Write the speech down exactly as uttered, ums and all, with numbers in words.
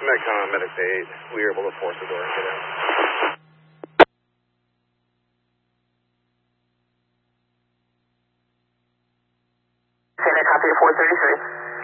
Medcom on Medic eight. We were able to force the door and get in. Santa copy four thirty-three.